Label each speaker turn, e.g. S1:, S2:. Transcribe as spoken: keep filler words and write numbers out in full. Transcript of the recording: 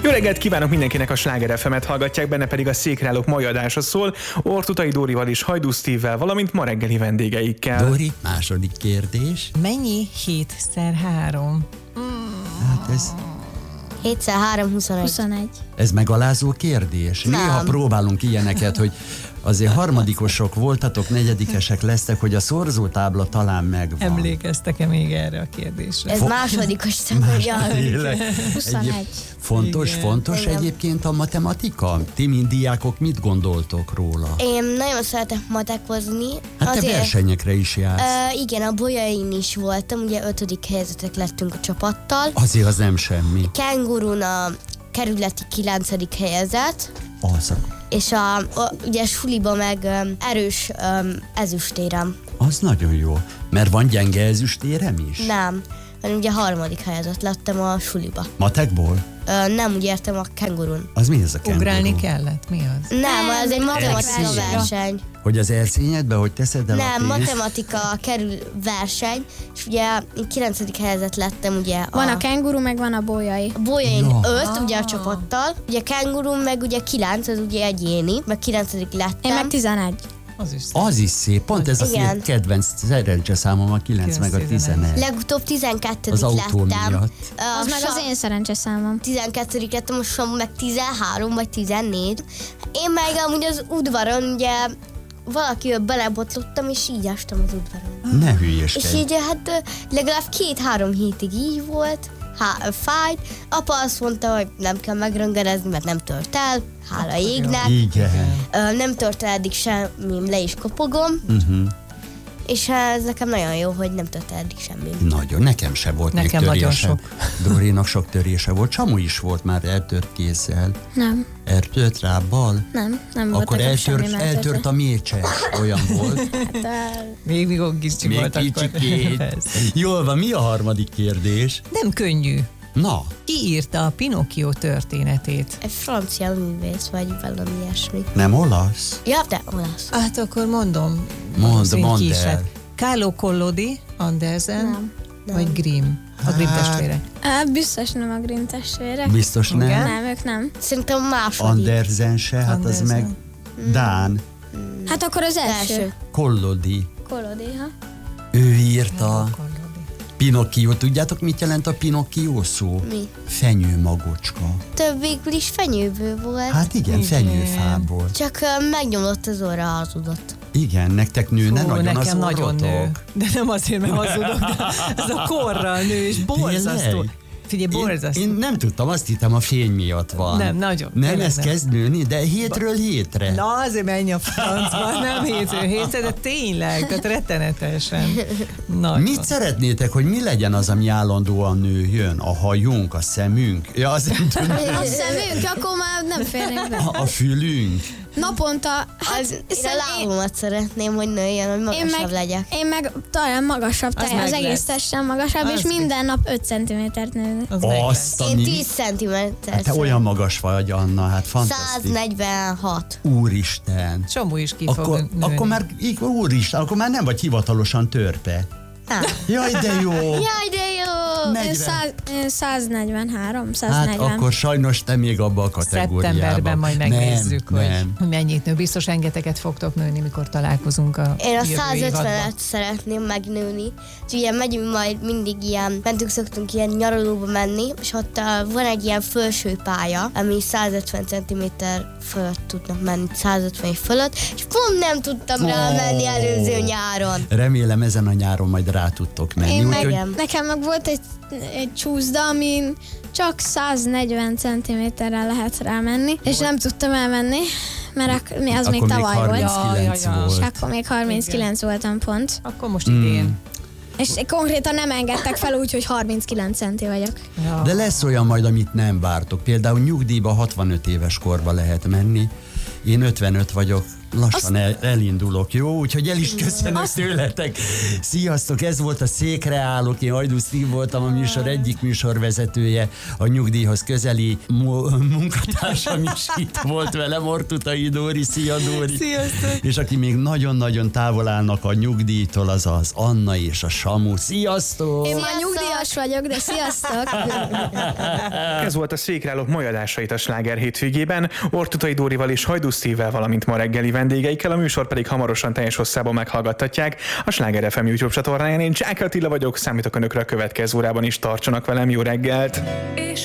S1: Jó reggelt kívánok mindenkinek, a Sláger ef emet hallgatják, benne pedig a Székreállók mai adása szól, Ortutai Dórival és Hajdú Steve-vel, valamint ma reggeli vendégeikkel.
S2: Dóri, második kérdés.
S3: Mennyi hétszer három?
S2: Hát ez...
S4: hétszer három, huszonegy.
S5: huszonegy.
S2: Ez megalázó kérdés.
S4: Nem.
S2: Néha próbálunk ilyeneket, hogy azért harmadikosok voltatok, negyedikesek lesztek, hogy a szorzótábla talán megvan.
S3: Emlékeztek-e még erre a kérdésre?
S4: Ez másodikos szemben.
S2: Tényleg.
S5: huszonegy.
S2: Egyéb, fontos,
S3: Igen.
S2: fontos
S4: Igen.
S2: egyébként a matematika? Ti, mint diákok, mit gondoltok róla?
S4: Én nagyon szeretek matekozni.
S2: Hát te versenyekre is jársz.
S4: Uh, igen, a Bolyain is voltam, ugye ötödik helyezetek lettünk a csapattal.
S2: Azért az nem semmi.
S4: Kengurun a kerületi kilencedik helyezett,
S2: Az,
S4: és a, a ugye suliba meg um, erős um, ezüstérem.
S2: az nagyon jó. Mert van gyenge ezüstérem is?
S4: Nem, hanem ugye harmadik helyezett lettem a suliba.
S2: Matekból?
S4: Uh, nem úgy értem, a kengurun.
S2: Az mi ez a kenguru?
S3: Ugrálni kellett? Mi az?
S4: Nem,
S5: Nem,
S4: az egy matematika
S2: erszénye.
S4: verseny.
S2: Hogy az erszényedbe, hogy teszed el
S4: Nem,
S2: a pénzt?
S4: matematika kerül verseny, és ugye én kilencedik helyezett lettem, ugye
S5: Van
S4: a,
S5: a kenguru, meg van a bolyai.
S4: a Bolyain
S2: Ja.
S4: öt, ugye a csapattal, ugye kengurun meg ugye kilenc, az ugye egyéni, meg kilencedik lettem.
S5: Én meg tizenegy.
S3: Az is szép.
S2: Az is szép, pont ez a
S4: Igen.
S2: szép kedvenc szerencseszámom, a kilenc meg a tizenegy.
S4: Legutóbb tizenkettedik
S2: Az autó
S4: lettem.
S2: miatt.
S4: A
S5: Az meg
S4: sa-
S5: az én szerencseszámom.
S4: tizenkettedik lettem, most Samu meg tizenhárom vagy tizennégy. Én meg amúgy az udvaron, ugye valakivel belebotlottam, és így estem az udvaron.
S2: Ne
S4: És
S2: hülyeskedj.
S4: így hát legalább két-három hétig így volt, há, fájt. Apa azt mondta, hogy nem kell megröngenezni, mert nem tört el, hála égnek.
S2: Igen.
S4: Ö, nem tört el eddig semmi, le is kopogom,
S2: Uh-huh.
S4: és ez nekem nagyon jó, hogy nem tört el eddig semmi.
S2: Nagyon, nekem se volt
S3: Nekem
S2: még
S3: nagyon
S2: törése. Dórinak sok törése volt. Samu is volt már eltört kézzel.
S5: Nem,
S2: Eltört rábbal?
S5: nem, nem volt
S2: Akkor
S5: nekem semmi
S2: eltört, eltört a mécse. Olyan volt.
S3: Még még kicsi
S2: Még
S3: volt akkor.
S2: kicsikét.
S3: Persze.
S2: Jól van, mi a harmadik kérdés?
S3: Nem könnyű.
S2: Na,
S3: Ki írta a Pinocchio történetét?
S4: Egy francia művész, vagy valami ilyesmi.
S2: nem olasz?
S4: Ja, de olasz.
S3: Hát akkor mondom.
S2: Mondd,
S3: valószínű
S2: mondd
S3: ki is
S2: el.
S3: lett. Carlo Collodi, Andersen,
S5: Nem.
S3: vagy Grimm? A Grimm
S2: Hát-
S3: testvérek.
S5: Á, biztos nem a Grimm testvérek.
S2: Biztos nem?
S3: Igen?
S5: Nem, ők nem.
S4: Szerintem a második.
S2: Andersen se, hát az
S3: Andersen.
S2: meg Dán.
S5: Hát akkor az első.
S4: Első.
S2: Collodi.
S5: Kolodi, ha?
S2: Ő írta
S3: Collodi.
S2: Pinocchio. Tudjátok, mit jelent a Pinocchio szó?
S4: Mi?
S2: Fenyőmagocska.
S4: Több végül is fenyőből volt.
S2: Hát igen,
S3: Igen.
S2: fenyőfából.
S4: Csak ö, megnyomott az orra, hazudott.
S2: Igen, nektek nőne
S3: Fú,
S2: nagyon az
S3: nekem nagyon nő.
S2: orrotok.
S3: De nem azért, mert hazudok, de ez a korral nő, és borzasztó.
S2: Tényleg?
S3: Figyelj,
S2: Én,
S3: borzasztó.
S2: én nem tudtam, azt hittem a fény miatt van.
S3: Nem, nagyon.
S2: Nem,
S3: Tényleg
S2: ez
S3: nem.
S2: kezd nőni, de hétről hétre.
S3: Na azért menj a francba, nem hétről hétszer, de tényleg, tehát rettenetesen. Nagyon.
S2: Mit szeretnétek, hogy mi legyen az, ami állandóan nőjön? A hajunk, a szemünk? Ja, az nem tudom.
S5: A szemünk, akkor már nem férnék be.
S2: A, a fülünk?
S5: Naponta, hát
S4: Az, én a
S5: szerintem én,
S4: lábomat szeretném, hogy nőjön, hogy
S5: én,
S4: magasabb
S5: meg,
S4: legyek.
S5: én meg talán magasabb,
S3: Az
S5: az, az
S3: meg
S5: egész
S3: lesz.
S5: testen magasabb,
S3: Az
S5: és
S3: meg.
S5: minden nap öt centimétert nőni.
S3: Az meg lesz.
S2: Azt,
S4: Én
S2: ami...
S4: tíz centiméter.
S2: Hát te olyan magas vagy, Anna, hát fantasztikus.
S4: száznegyvenhat.
S2: Úristen.
S3: Csomó is ki
S2: Akkor,
S3: fog nőni.
S2: akkor már, így, úristen, akkor már nem vagy hivatalosan törpe.
S4: Nem.
S2: Jaj, de jó.
S4: Jaj, de jó!
S5: Én,
S2: negyven.
S5: száz, én száznegyvenhárom,
S2: Hát
S5: száznegyven.
S2: akkor sajnos te még abba a kategóriában.
S3: Szeptemberben majd megnézzük,
S2: nem,
S3: hogy,
S2: nem.
S3: hogy mennyit nő. Biztos rengeteget fogtok nőni, mikor találkozunk a
S4: Én a
S3: jövő
S4: százötvenet
S3: évadban.
S4: szeretném megnőni. És ugye megyünk majd mindig ilyen, mentünk szoktunk ilyen nyaralóba menni, és ott uh, van egy ilyen felső pálya, ami százötven centiméter fölött tudnak menni, százötven fölött, és pont nem tudtam
S2: Ó.
S4: rá menni előző nyáron.
S2: Remélem ezen a nyáron majd rá tudtok menni.
S5: Én meg,
S2: úgyhogy-
S4: Igen.
S5: nekem meg volt egy, egy csúszda, amin csak száznegyven centiméterrel lehet rámenni, és nem tudtam elmenni, mert ak- mi az
S2: akkor
S5: még tavaly volt.
S2: harminckilenc
S3: Ja, ja, ja.
S5: És
S2: volt.
S5: akkor még harminckilenc voltam pont.
S3: Akkor most idén.
S5: És konkrétan nem engedtek fel úgy, hogy harminckilenc centi vagyok.
S3: Ja.
S2: De lesz olyan majd, amit nem vártok. Például nyugdíjba hatvanöt éves korba lehet menni. Én ötvenöt vagyok, lassan el, elindulok, jó? Úgyhogy el is köszönök tőletek. Sziasztok, ez volt a Székre állok, én Hajdú Steve voltam, a műsor egyik műsorvezetője, a nyugdíjhoz közeli mu- munkatársam is itt volt velem, Ortutai Dóri, szia Dóri.
S3: Sziasztok!
S2: És aki még nagyon-nagyon távol állnak a nyugdíjtól, az az Anna és a Samu. Sziasztok!
S5: Én már nyugdíjas vagyok, de sziasztok!
S1: Ez volt a Székre állok mai adásait a Sláger hétvégében. Ortutai Dórival és Hajdú Steve-vel, valamint ma reggeli vendégeikkel, a műsor pedig hamarosan teljes hosszában meghallgattatják a Sláger ef em YouTube csatornáján. Én Csáky Attila vagyok, számítok önökre a következő órában is, tartsanak velem, jó reggelt!
S6: És